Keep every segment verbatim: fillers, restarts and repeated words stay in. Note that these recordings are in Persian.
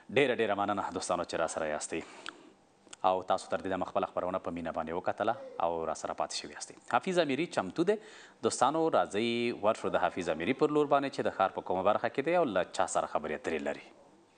ډیره ډیره مننه دوستانو چې را سره یاستئ او تاسو تر دې دمه خپله خپرونه په مینه باندې وکتله او را سره پاتې شوي یاستئ. حافظ امیري چمتو دی. دوستانو راځئ ورشو د حافظ امیري پر لور باندې چې د ښار په کومه برخه کې دی او له چا سره خبرې اترې لري.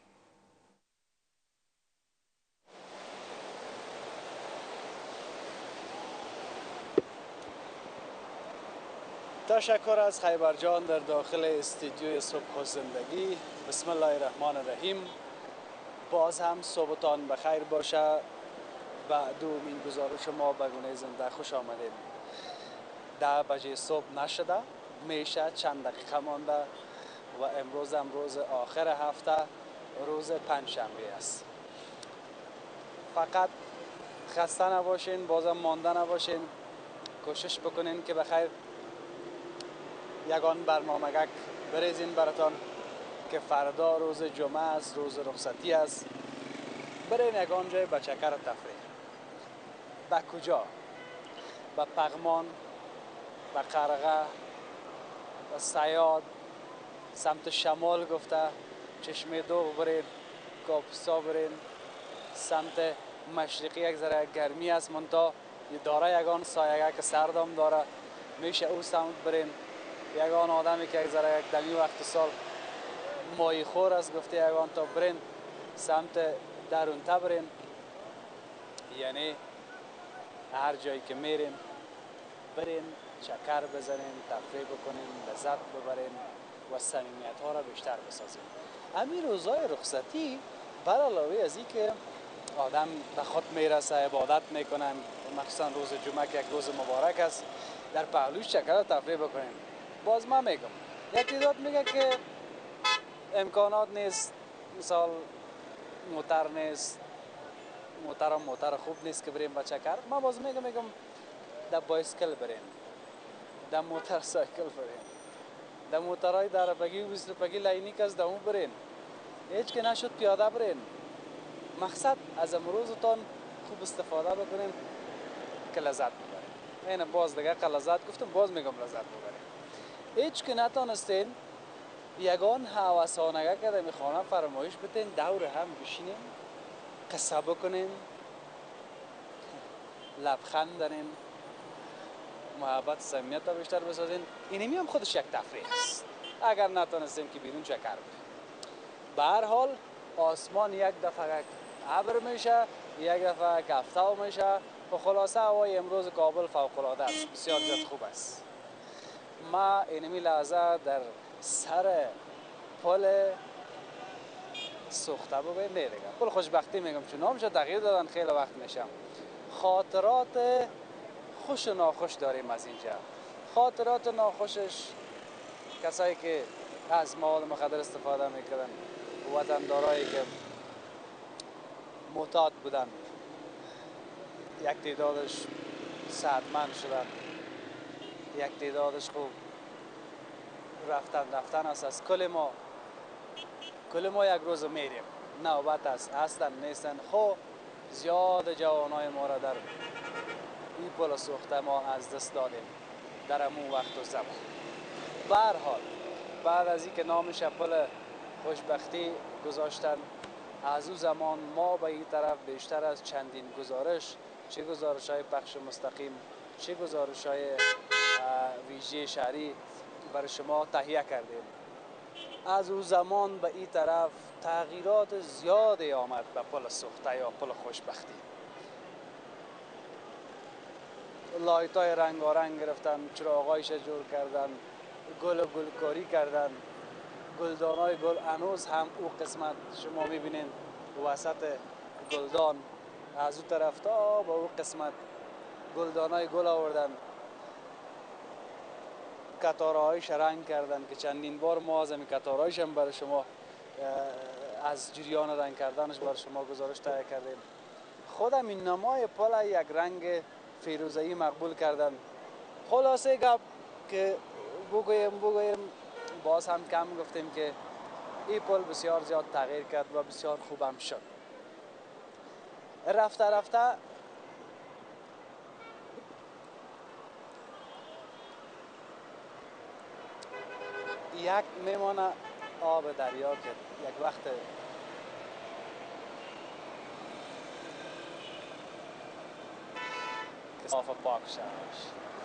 تشکر از خیبر جان در داخل استودیوی صبح و زندگی. بسم الله الرحمن الرحیم. باز هم صبحتان بخیر باشه. و دومین گزارش ما به گونه زنده خوش آمدید. ده بجه صبح نشده، میشه چند دقیقه مانده و امروز هم روز آخر هفته، روز پنجشنبه است. فقط خسته نباشین، بازم مانده نباشین، کوشش بکنین که بخیر یگان برنامه‌گک بریزین براتان که فردا روز جمعه است، روز رخصتی است. برین یگان جای به چکر تفریح. به کجا؟ به پغمان، به قرغه، به سیاد، سمت شمال گفته چشمه دو برین، کاپسا برین، سمت مشرقی یک ذره گرمی است منتها داره یگان سایه که سردام داره، میشه او سمت برین. یگان آدمی که یک ذره یک دمی وقت سال ماهی خور است گفته یگان تا برین سمت درونته برین. یعنی هر جایی که میرین برین چکر بزنین، تفریح بکنین، لذت ببرین و صمیمیت ها را بیشتر بسازین. همین روزهای رخصتی بر علاوه از این که آدم به خود میرسه، عبادت میکنن، مخصوصا روز جمعه که یک روز مبارک است، در پهلوش چکر و تفریح بکنین. باز من میگم یک تعداد میگه که امکانات نیست، مثال موتر نیست، موتر هم موتر خوب نیست که بریم با چکر. من باز میگم میگم در بایسکل بریم، در موتر سایکل بریم، در موترهای در رفگی و بیست رفگی لینیک از دمو برین، هیچ که نشد پیاده برین. مقصد از امروزتان خوب استفاده بکنین که لذت ببرین. این باز دیگه که لذت گفتم، باز میگم لذت ببرین. هیچ که نتانستین یگان هوسانگه که در میخانه فرمایش بتین، دور هم بشینین، قصه بکنین، لبخند دارین، محبت صمیمیت را بیشتر بسازین. اینمی هم خودش یک تفریح است. اگر نتانستین که بیرون چکر برین. به هر حال آسمان یک دفعه ابر میشه، یک دفعه کفتاو میشه و خلاصه هوای امروز کابل فوق العاده است، بسیار زیاد خوب است. ما اینمی لحظه در سر پل سوخته بگویم، نه دیگه پل خوشبختی میگم چون نامش تغییر دادن خیلی وقت میشه. خاطرات خوش و ناخوش داریم از اینجا. خاطرات ناخوشش کسایی که از مواد مخدر استفاده میکردن، وطندارایی که معتاد بودن، یک تعدادش صحتمند شدن، یک تعدادش خوب رفتن رفتن است. از کل ما کل ما یک روز میریم، نوبت است، هستن نیستن. خو زیاد جوانای ما را در این پل سوخته ما از دست دادیم در امون وقت و زمان. به هر حال بعد از اینکه نامش پل خوشبختی گذاشتن، از او زمان ما به این طرف بیشتر از چندین گزارش، چه گزارش های پخش مستقیم، چه گزارش های ویژه شهری برای شما تهیه کردیم. از او زمان به این طرف تغییرات زیادی آمد به پل سوخته یا پل خوشبختی. لایت های رنگارنگ گرفتن، چراغایش جور کردن، گل و گلکاری کردن، گلدان های گل هنوز هم او قسمت شما میبینین وسط گلدان، از او طرف تا به او قسمت گلدان های گل آوردن، کتارهایش رنگ کردن که چندین بار ما از این کتارهایش هم برای شما از جریان رنگ کردنش برای شما گزارش تهیه کردیم. خودم این نمای پل یک رنگ فیروزه‌ای مقبول کردن. خلاصه گپ که بگویم بگویم باز هم کم گفتیم که این پل بسیار زیاد تغییر کرد و بسیار خوبم شد. رفته رفته یک میمانه آب دریا که یک وقت که صاف و پاک شوش.